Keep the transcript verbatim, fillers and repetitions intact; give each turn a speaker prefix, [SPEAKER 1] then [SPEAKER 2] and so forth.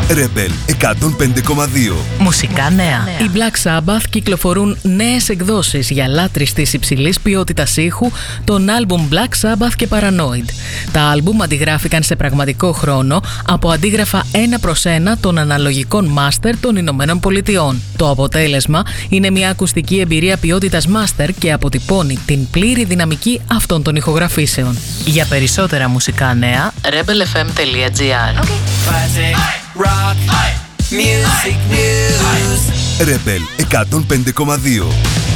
[SPEAKER 1] Rebel εκατόν πέντε κόμμα δύο.
[SPEAKER 2] Μουσικά νέα. Οι Black Sabbath κυκλοφορούν νέες εκδόσεις για λάτρεις της υψηλής ποιότητας ήχου των άλμπουμ Black Sabbath και Paranoid. Τα άλμπουμ αντιγράφηκαν σε πραγματικό χρόνο από αντίγραφα ένα προς ένα των αναλογικών master των Ηνωμένων Πολιτειών. Το αποτέλεσμα είναι μια ακουστική εμπειρία ποιότητας master και αποτυπώνει την πλήρη δυναμική αυτών των ηχογραφήσεων. Για περισσότερα μουσικά νέα, rebel f m τελεία g r.
[SPEAKER 1] Rebel εκατόν πέντε κόμμα δύο.